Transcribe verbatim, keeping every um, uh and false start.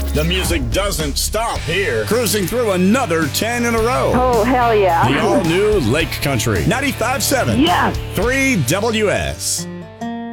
The music doesn't stop here. Cruising through another ten in a row. Oh, hell yeah. The all-new Lake Country. ninety-five point seven. Yes. three W S.